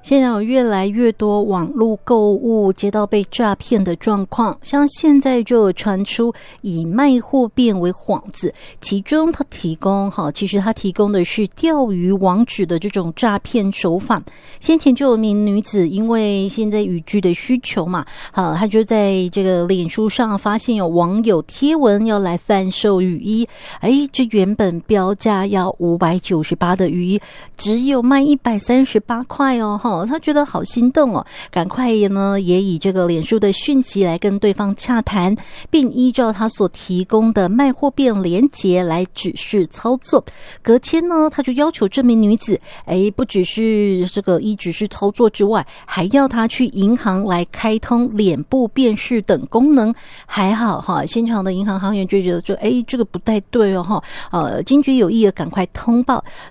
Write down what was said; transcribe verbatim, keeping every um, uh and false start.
现在有越来越多网络购物接到被诈骗的状况，像现在就有传出以卖货变为幌子，其中他提供哈，其实他提供的是钓鱼网址的这种诈骗手法。先前就有名女子因为现在雨具的需求嘛，好，她就在这个脸书上发现有网友贴文要来贩售雨衣，哎，这原本标价要五百九十八的雨衣，只有卖一百三十八块哦，哈，他觉得好心动哦，赶快呢也以这个脸书的讯息来跟对方洽谈，并依照他所提供的卖货变连结来指示操作。隔天呢，他就要求这名女子，哎，不只是这个依指示操作之外，还要他去银行来开通脸部辨识等功能。还好哈，现场的银行行员就觉得说，哎，这个不太对哦哈，呃，惊觉有异而赶快通报。